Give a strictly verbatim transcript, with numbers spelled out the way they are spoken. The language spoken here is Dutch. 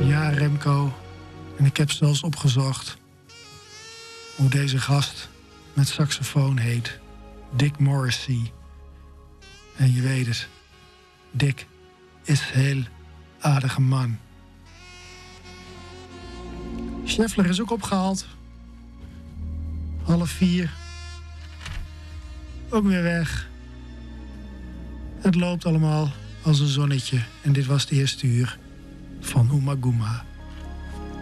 Ja, Remco. En ik heb zelfs opgezocht hoe deze gast met saxofoon heet. Dick Morrissey. En je weet het, Dick is een heel aardige man. Scheffler is ook opgehaald. Half vier. Ook weer weg. Het loopt allemaal als een zonnetje. En dit was het eerste uur van Oomaguma.